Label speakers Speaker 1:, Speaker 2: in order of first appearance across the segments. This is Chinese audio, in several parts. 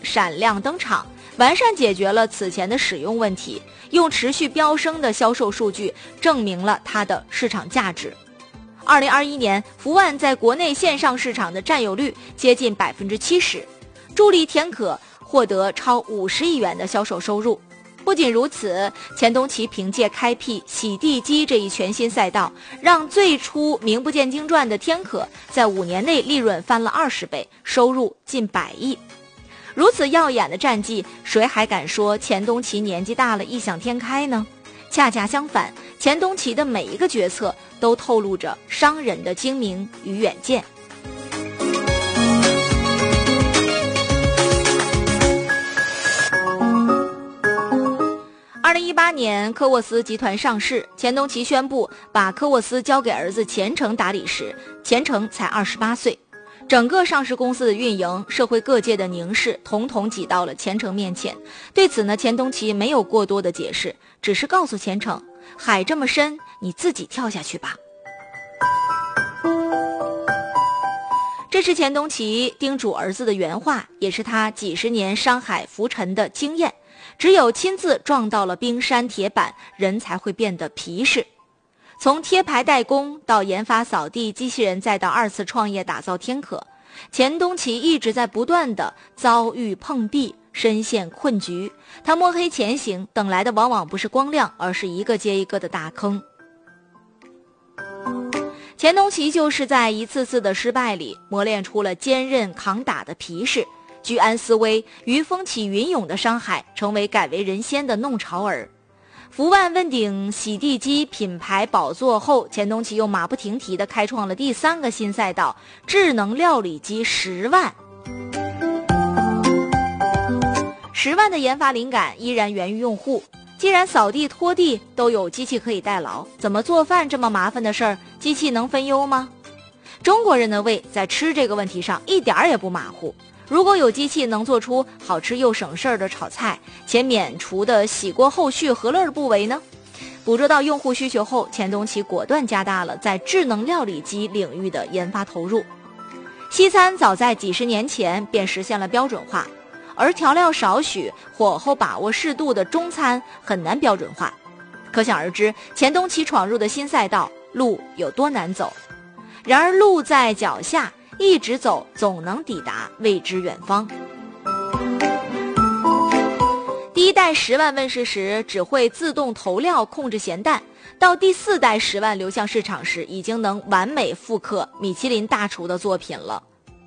Speaker 1: 闪亮登场，完善解决了此前的使用问题，用持续飙升的销售数据证明了它的市场价值。2021年，福万在国内线上市场的占有率接近70%，助力天可获得超50亿元的销售收入。不仅如此，钱东奇凭借开辟洗地机这一全新赛道，让最初名不见经传的天可在5年内利润翻了20倍，收入近100亿。如此耀眼的战绩，谁还敢说钱东奇年纪大了异想天开呢？恰恰相反，钱东奇的每一个决策都透露着商人的精明与远见。2018年，科沃斯集团上市，钱东奇宣布把科沃斯交给儿子钱程打理时，钱程才28岁。整个上市公司的运营，社会各界的凝视，统统挤到了钱程面前。对此呢，钱东奇没有过多的解释，只是告诉钱程，海这么深，你自己跳下去吧。这是钱东奇叮嘱儿子的原话，也是他几十年商海浮沉的经验。只有亲自撞到了冰山铁板，人才会变得皮实。从贴牌代工到研发扫地机器人，再到2次创业打造天可，钱东奇一直在不断的遭遇碰壁，深陷困局。他摸黑前行，等来的往往不是光亮，而是一个接一个的大坑。钱东奇就是在一次次的失败里磨练出了坚韧抗打的皮实。居安思危，于风起云涌的商海成为改为人先的弄潮儿。福万问鼎洗地机品牌宝座后，钱东奇又马不停蹄地开创了第3个新赛道——智能料理机10万。10万的研发灵感依然源于用户。既然扫地拖地都有机器可以代劳，怎么做饭这么麻烦的事儿，机器能分忧吗？中国人的胃在吃这个问题上一点儿也不马虎。如果有机器能做出好吃又省事儿的炒菜，且免除的洗锅后续，何乐而不为呢？捕捉到用户需求后，钱东奇果断加大了在智能料理机领域的研发投入。西餐早在几十年前便实现了标准化，而调料少许、火候把握适度的中餐很难标准化。可想而知，钱东奇闯入的新赛道路有多难走。然而路在脚下，一直走，总能抵达未知远方。第1代10万问世时，只会自动投料控制咸淡；到第4代10万流向市场时，已经能完美复刻米其林大厨的作品了。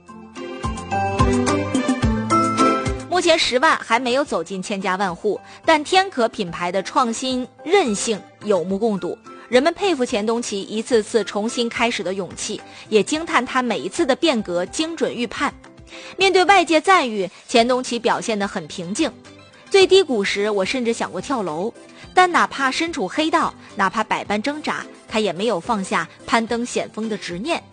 Speaker 1: 目前10万还没有走进千家万户，但天可品牌的创新韧性有目共睹。人们佩服钱东奇一次次重新开始的勇气，也惊叹他每一次的变革精准预判。面对外界赞誉，钱东奇表现得很平静。最低谷时，我甚至想过跳楼，但哪怕身处黑道，哪怕百般挣扎，他也没有放下攀登险峰的执念。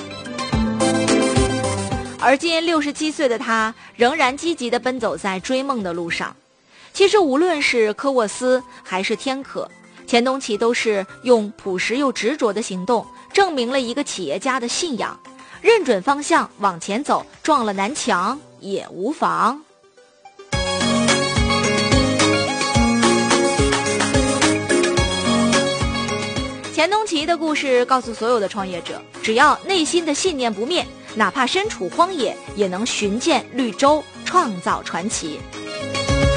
Speaker 1: 而今67岁的他，仍然积极地奔走在追梦的路上。其实无论是科沃斯还是天可，钱东奇都是用朴实又执着的行动，证明了一个企业家的信仰：认准方向往前走，撞了南墙也无妨。钱东奇的故事告诉所有的创业者，只要内心的信念不灭，哪怕身处荒野，也能寻见绿洲，创造传奇。